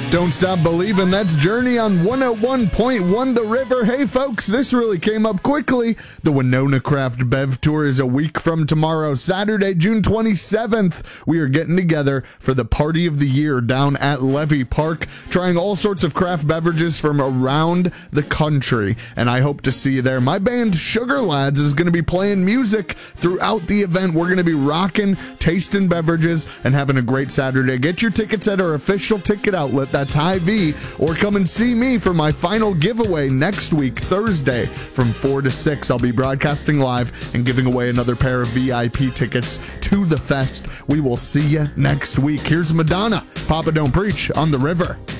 Don't Stop Believin', that's Journey on 101.1 The River. Hey folks, this really came up quickly. The Winona Craft Bev Tour is a week from tomorrow, Saturday, June 27th. We are getting together for the party of the year down at Levy Park, trying all sorts of craft beverages from around the country, and I hope to see you there. My band, Sugar Lads, is going to be playing music throughout the event. We're going to be rocking, tasting beverages, and having a great Saturday. Get your tickets at our official ticket outlet. That's Hy-Vee, or come and see me for my final giveaway next week, Thursday, from 4 to 6. I'll be broadcasting live and giving away another pair of VIP tickets to the fest. We will see you next week. Here's Madonna, Papa Don't Preach on The River.